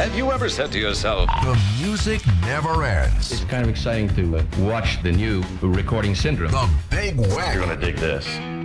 Have you ever said to yourself, the music never ends. It's kind of exciting to watch the new recording syndrome. The Big Wagon. You're gonna dig this.